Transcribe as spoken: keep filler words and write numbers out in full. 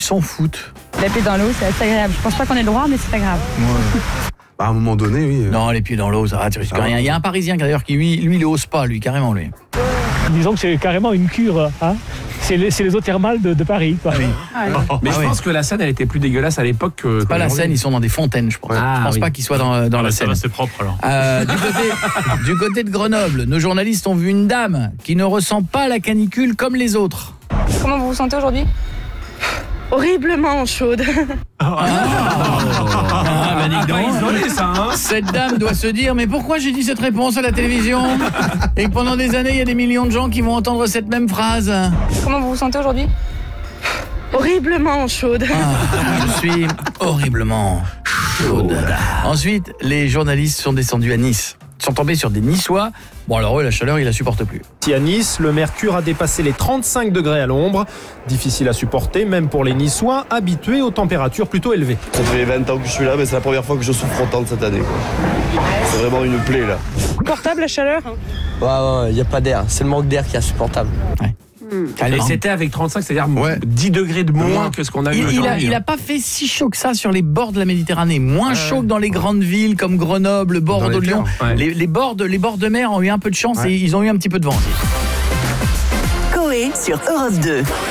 Ils s'en foutent. La pied dans l'eau, c'est assez agréable. Je pense pas qu'on ait le droit, mais c'est pas grave. Ouais. Bah, à un moment donné, oui. Non, les pieds dans l'eau, ça va, tu risques rien. Il y a un Parisien d'ailleurs qui, lui, lui il ose pas, lui, carrément, lui. Disons que c'est carrément une cure, hein. C'est les, c'est les eaux thermales de, de Paris, quoi. Oui. Ah, oui. Mais Ah je oui. pense que la Seine, elle était plus dégueulasse à l'époque que. C'est pas la Seine, ils sont dans des fontaines, je pense. Ah, je pense oui. pas qu'ils soient dans, dans Ah, la bah, ça Seine. va, c'est propre alors. Euh, du, côté, du côté de Grenoble, nos journalistes ont vu une dame qui ne ressent pas la canicule comme les autres. Comment vous vous sentez aujourd'hui? Horriblement chaude. Ah, bah, dis donc. isolé, ça, hein. Cette dame doit se dire, mais pourquoi j'ai dit cette réponse à la télévision? Et que pendant des années, il y a des millions de gens qui vont entendre cette même phrase. Comment vous vous sentez aujourd'hui? Horriblement chaude. Ah, je suis horriblement chaude. Ensuite, les journalistes sont descendus à Nice. Ils sont tombés sur des Niçois. Bon, alors eux, la chaleur, ils la supportent plus. À Nice, le mercure a dépassé les trente-cinq degrés à l'ombre. Difficile à supporter, même pour les Niçois, habitués aux températures plutôt élevées. Ça fait vingt ans que je suis là, mais c'est la première fois que je souffre autant de cette année, quoi. C'est vraiment une plaie, là. Portable la chaleur? Ouais, ouais, il n'y a pas d'air. C'est le manque d'air qui est insupportable. Ouais. Et c'était avec trente-cinq, c'est-à-dire Ouais. dix degrés de moins que ce qu'on a eu Il, il, a, aujourd'hui. il a pas fait si chaud que ça sur les bords de la Méditerranée. Moins chaud que dans les grandes villes comme Grenoble, bord Dans de les Lyon. terres, ouais. Les, les, bords de, les bords de mer ont eu un peu de chance Ouais. et ils ont eu un petit peu de vent aussi. Coé sur Europe deux.